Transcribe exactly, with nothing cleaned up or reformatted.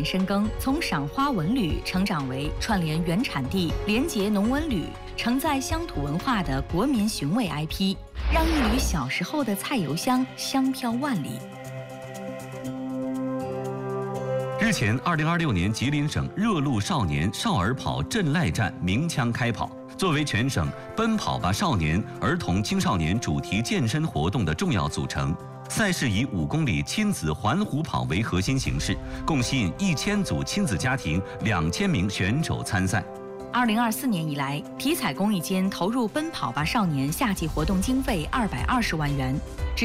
深耕，从赏花文旅成长为串联原产地、联结农文旅、承载乡土文化的国民寻味 I P， 让一缕小时候的菜油香香飘万里。 日前，二零二六年吉林省热路少年少儿跑镇赖站鸣枪开跑，作为全省奔跑吧少年儿童青少年主题健身活动的重要组成。赛事以五公里亲子环湖跑为核心形式，共吸引一千组亲子家庭、两千名选手参赛。 二零二四年以来，体彩公益间投入奔跑吧少年夏季活动经费二百二十万元。